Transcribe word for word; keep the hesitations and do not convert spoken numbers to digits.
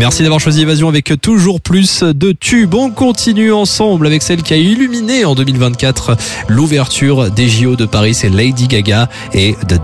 Merci d'avoir choisi Évasion avec toujours plus de tubes. On continue ensemble avec celle qui a illuminé en deux mille vingt-quatre l'ouverture des J O de Paris, c'est Lady Gaga et The